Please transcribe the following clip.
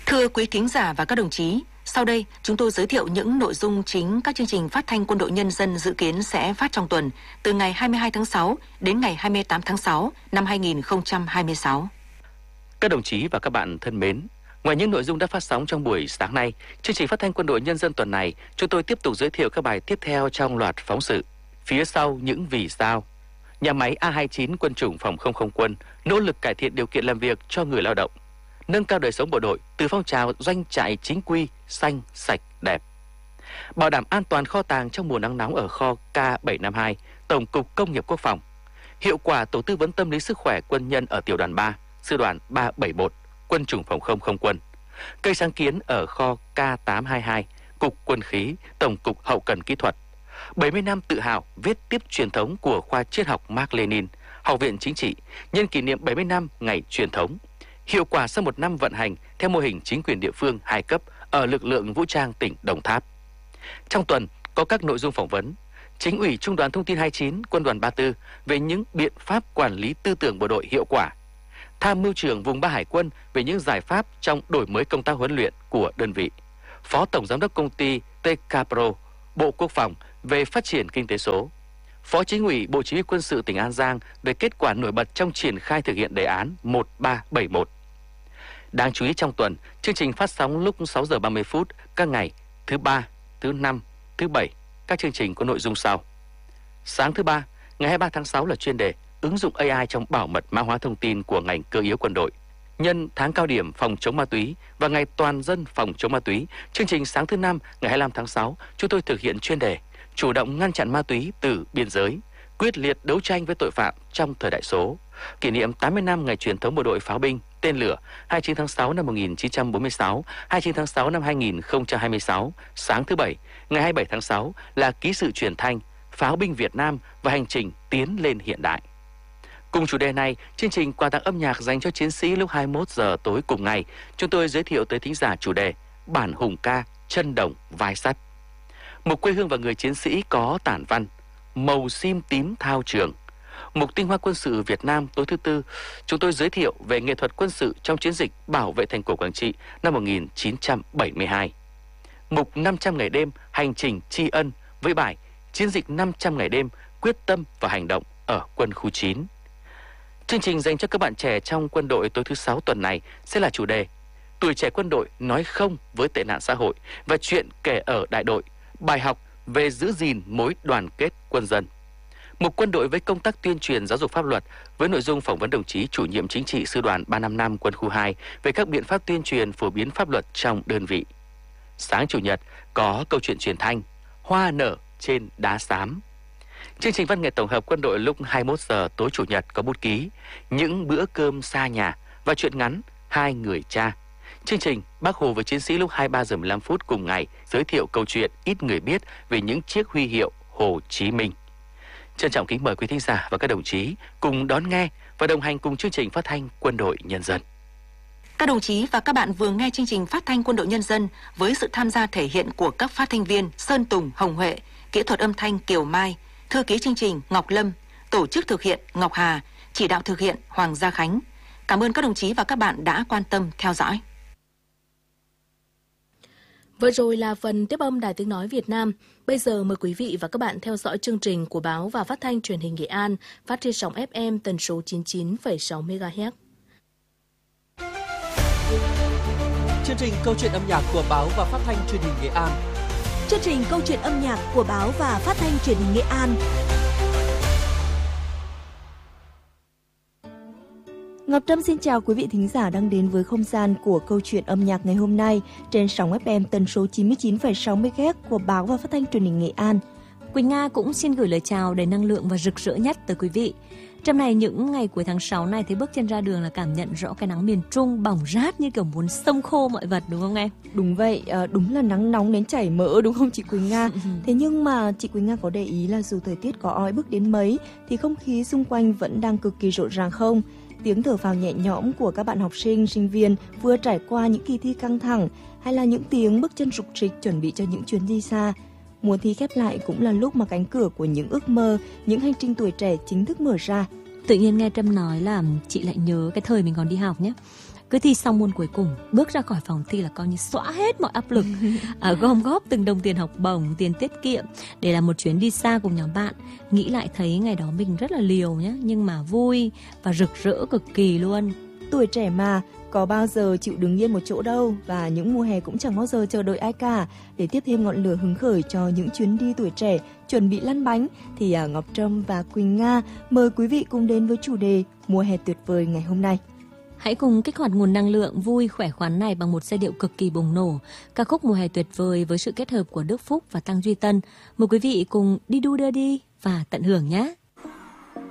Thưa quý thính giả và các đồng chí, sau đây chúng tôi giới thiệu những nội dung chính các chương trình phát thanh Quân đội Nhân dân dự kiến sẽ phát trong tuần từ ngày 22 tháng 6 đến ngày 28 tháng 6 năm 2026. Các đồng chí và các bạn thân mến, ngoài những nội dung đã phát sóng trong buổi sáng nay, chương trình phát thanh Quân đội Nhân dân tuần này, chúng tôi tiếp tục giới thiệu các bài tiếp theo trong loạt phóng sự. Phía sau những vì sao, nhà máy A29 Quân chủng Phòng không không quân nỗ lực cải thiện điều kiện làm việc cho người lao động, nâng cao đời sống bộ đội từ phong trào doanh trại chính quy, xanh, sạch, đẹp. Bảo đảm an toàn kho tàng trong mùa nắng nóng ở kho K752, Tổng cục Công nghiệp Quốc phòng. Hiệu quả tổ tư vấn tâm lý sức khỏe quân nhân ở tiểu đoàn 3, sư đoàn 371, Quân chủng Phòng không không quân. Cây sáng kiến ở kho K822, Cục Quân khí, Tổng cục Hậu cần Kỹ thuật. 70 năm tự hào viết tiếp truyền thống của khoa triết học Mác Lênin, Học viện Chính trị, nhân kỷ niệm 70 năm ngày truyền thống. Hiệu quả sau một năm vận hành theo mô hình chính quyền địa phương 2 cấp ở lực lượng vũ trang tỉnh Đồng Tháp. Trong tuần có các nội dung phỏng vấn Chính ủy Trung đoàn Thông tin 29, Quân đoàn 34 về những biện pháp quản lý tư tưởng bộ đội hiệu quả. Tham mưu trưởng vùng 3 Hải quân về những giải pháp trong đổi mới công tác huấn luyện của đơn vị. Phó Tổng Giám đốc Công ty TK Pro, Bộ Quốc phòng về phát triển kinh tế số. Phó Chính ủy Bộ Chỉ huy Quân sự tỉnh An Giang về kết quả nổi bật trong triển khai thực hiện đề án 1371. Đáng chú ý trong tuần, chương trình phát sóng lúc 6 giờ 30 phút các ngày thứ Ba, thứ Năm, thứ Bảy. Các chương trình có nội dung sau. Sáng thứ Ba, ngày 23 tháng 6 là chuyên đề ứng dụng AI trong bảo mật mã hóa thông tin của ngành cơ yếu quân đội. Nhân tháng cao điểm phòng chống ma túy và ngày toàn dân phòng chống ma túy, chương trình sáng thứ Năm, ngày 25 tháng 6, chúng tôi thực hiện chuyên đề chủ động ngăn chặn ma túy từ biên giới, quyết liệt đấu tranh với tội phạm trong thời đại số. Kỷ niệm 80 năm ngày truyền thống bộ đội pháo binh tên lửa 29 tháng 6 năm 1946, 29 tháng 6 năm 2026. Sáng thứ Bảy, ngày 27 tháng 6 là ký sự truyền thanh pháo binh Việt Nam và hành trình tiến lên hiện đại. Cùng chủ đề này, chương trình quà tặng âm nhạc dành cho chiến sĩ lúc 21 giờ tối cùng ngày, chúng tôi giới thiệu tới thính giả chủ đề Bản hùng ca chân đồng vai sắt. Một quê hương và người chiến sĩ có tản văn Màu sim tím thao trường. Mục tinh hoa quân sự Việt Nam tối thứ Tư, chúng tôi giới thiệu về nghệ thuật quân sự trong chiến dịch bảo vệ thành cổ Quảng Trị năm 1972. Mục 500 ngày đêm hành trình tri ân với bài Chiến dịch 500 ngày đêm quyết tâm và hành động ở quân khu 9. Chương trình dành cho các bạn trẻ trong quân đội tối thứ Sáu tuần này sẽ là chủ đề Tuổi trẻ quân đội nói không với tệ nạn xã hội và chuyện kể ở đại đội, bài học về giữ gìn mối đoàn kết quân dân. Mục quân đội với công tác tuyên truyền giáo dục pháp luật với nội dung phỏng vấn đồng chí chủ nhiệm chính trị sư đoàn 355 quân khu 2 về các biện pháp tuyên truyền phổ biến pháp luật trong đơn vị. Sáng chủ nhật có câu chuyện truyền thanh Hoa nở trên đá xám. Chương trình văn nghệ tổng hợp quân đội lúc 21 giờ tối chủ nhật có bút ký Những bữa cơm xa nhà và truyện ngắn Hai người cha. Chương trình Bác Hồ với chiến sĩ lúc 23 giờ 15 phút cùng ngày giới thiệu câu chuyện ít người biết về những chiếc huy hiệu Hồ Chí Minh. Trân trọng kính mời quý thính giả và các đồng chí cùng đón nghe và đồng hành cùng chương trình phát thanh Quân đội Nhân dân. Các đồng chí và các bạn vừa nghe chương trình phát thanh Quân đội Nhân dân với sự tham gia thể hiện của các phát thanh viên Sơn Tùng, Hồng Huệ, kỹ thuật âm thanh Kiều Mai, thư ký chương trình Ngọc Lâm, tổ chức thực hiện Ngọc Hà, chỉ đạo thực hiện Hoàng Gia Khánh. Cảm ơn các đồng chí và các bạn đã quan tâm theo dõi. Vừa rồi là phần tiếp âm Đài Tiếng Nói Việt Nam. Bây giờ mời quý vị và các bạn theo dõi chương trình của Báo và Phát thanh Truyền hình Nghệ An, phát trên sóng FM tần số 99,6 MHz. Chương trình Câu chuyện âm nhạc của Báo và Phát thanh Truyền hình Nghệ An. Chương trình Câu chuyện âm nhạc của Báo và Phát thanh Truyền hình Nghệ An. Ngọc Trâm xin chào quý vị thính giả đang đến với không gian của câu chuyện âm nhạc ngày hôm nay trên sóng FM tần số 99,6 MHz của Báo và Phát thanh Truyền hình Nghệ An. Quỳnh Nga cũng xin gửi lời chào đầy năng lượng và rực rỡ nhất tới quý vị. Trong này những ngày cuối tháng 6 này thì bước chân ra đường là cảm nhận rõ cái nắng miền Trung bỏng rát như kiểu muốn xông khô mọi vật, đúng không em? Đúng vậy, đúng là nắng nóng đến chảy mỡ đúng không chị Quỳnh Nga? Thế nhưng mà chị Quỳnh Nga có để ý là dù thời tiết có oi bức đến mấy thì không khí xung quanh vẫn đang cực kỳ rộn ràng không? Tiếng thở phào nhẹ nhõm của các bạn học sinh, sinh viên vừa trải qua những kỳ thi căng thẳng hay là những tiếng bước chân rục rịch chuẩn bị cho những chuyến đi xa. Mùa thi khép lại cũng là lúc mà cánh cửa của những ước mơ, những hành trình tuổi trẻ chính thức mở ra. Tự nhiên nghe Trâm nói là chị lại nhớ cái thời mình còn đi học nhé. Cứ thi xong môn cuối cùng, bước ra khỏi phòng thi là coi như xóa hết mọi áp lực, gom góp từng đồng tiền học bổng, tiền tiết kiệm để làm một chuyến đi xa cùng nhóm bạn. Nghĩ lại thấy ngày đó mình rất là liều nhé, nhưng mà vui và rực rỡ cực kỳ luôn. Tuổi trẻ mà, có bao giờ chịu đứng yên một chỗ đâu, và những mùa hè cũng chẳng bao giờ chờ đợi ai cả. Để tiếp thêm ngọn lửa hứng khởi cho những chuyến đi tuổi trẻ chuẩn bị lăn bánh thì Ngọc Trâm và Quỳnh Nga mời quý vị cùng đến với chủ đề Mùa hè tuyệt vời ngày hôm nay. Hãy cùng kích hoạt nguồn năng lượng vui khỏe khoắn này bằng một giai điệu cực kỳ bùng nổ, ca khúc Mùa hè tuyệt vời với sự kết hợp của Đức Phúc và Tăng Duy Tân. Mời quý vị cùng đi đu đưa đi và tận hưởng nhé.